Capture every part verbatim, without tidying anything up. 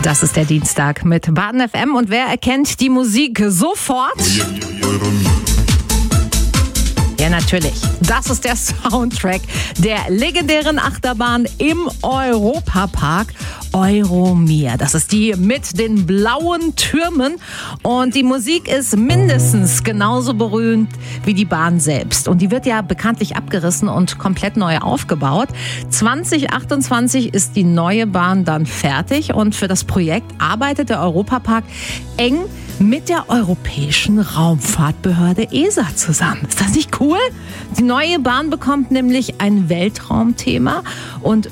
Das ist der Dienstag mit Baden F M und wer erkennt die Musik sofort? Ja, natürlich. Das ist der Soundtrack der legendären Achterbahn im Europapark Euromir. Das ist die mit den blauen Türmen und die Musik ist mindestens genauso berühmt wie die Bahn selbst. Und die wird ja bekanntlich abgerissen und komplett neu aufgebaut. zwanzig achtundzwanzig ist die neue Bahn dann fertig und für das Projekt arbeitet der Europapark eng mit der Europäischen Raumfahrtbehörde E S A zusammen. Ist das nicht cool? Die neue Bahn bekommt nämlich ein Weltraumthema und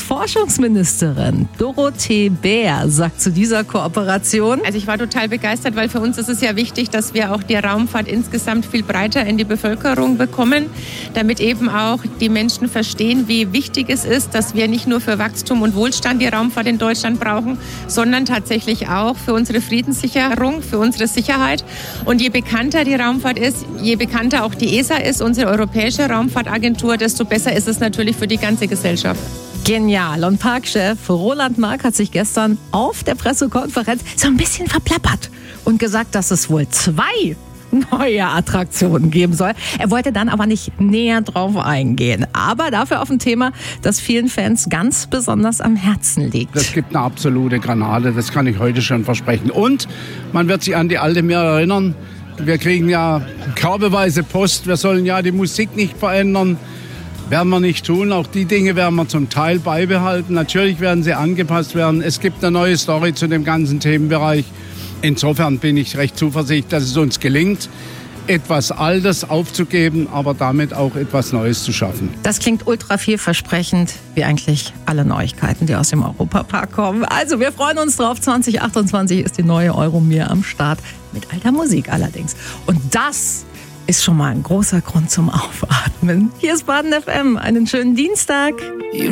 Bundesforschungsministerin Dorothee Bär sagt zu dieser Kooperation: Also ich war total begeistert, weil für uns ist es ja wichtig, dass wir auch die Raumfahrt insgesamt viel breiter in die Bevölkerung bekommen, damit eben auch die Menschen verstehen, wie wichtig es ist, dass wir nicht nur für Wachstum und Wohlstand die Raumfahrt in Deutschland brauchen, sondern tatsächlich auch für unsere Friedenssicherung, für unsere Sicherheit. Und je bekannter die Raumfahrt ist, je bekannter auch die E S A ist, unsere Europäische Raumfahrtagentur, desto besser ist es natürlich für die ganze Gesellschaft. Genial. Und Parkchef Roland Mark hat sich gestern auf der Pressekonferenz so ein bisschen verplappert und gesagt, dass es wohl zwei neue Attraktionen geben soll. Er wollte dann aber nicht näher drauf eingehen. Aber dafür auf ein Thema, das vielen Fans ganz besonders am Herzen liegt. Das gibt eine absolute Granate, das kann ich heute schon versprechen. Und man wird sich an die alte Mir erinnern. Wir kriegen ja körbeweise Post, wir sollen ja die Musik nicht verändern. Werden wir nicht tun. Auch die Dinge werden wir zum Teil beibehalten. Natürlich werden sie angepasst werden. Es gibt eine neue Story zu dem ganzen Themenbereich. Insofern bin ich recht zuversichtlich, dass es uns gelingt, etwas Altes aufzugeben, aber damit auch etwas Neues zu schaffen. Das klingt ultra vielversprechend, wie eigentlich alle Neuigkeiten, die aus dem Europapark kommen. Also wir freuen uns drauf. zwanzig achtundzwanzig ist die neue Euromir am Start, mit alter Musik allerdings. Und das ist schon mal ein großer Grund zum Aufatmen. Hier ist Baden F M. Einen schönen Dienstag.